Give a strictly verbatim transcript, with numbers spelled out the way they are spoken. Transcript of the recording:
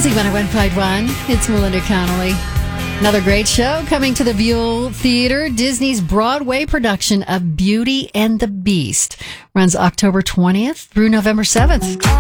Music one oh one point one. It's Melinda Connolly. Another great show coming to the Buell Theater. Disney's Broadway production of Beauty and the Beast runs October twentieth through November seventh.